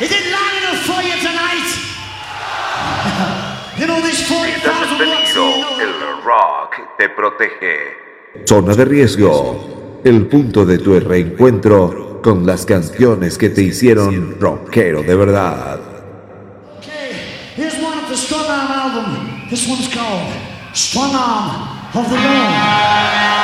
Is it long enough for you tonight? You know this Si estás 40,000 watts, despedido, you know el rock te protege. Zona de Riesgo, el punto de tu reencuentro con las canciones que te hicieron rockero de verdad. Okay, here's one of the Strong Arm album. This one's called Strong Arm of the Law.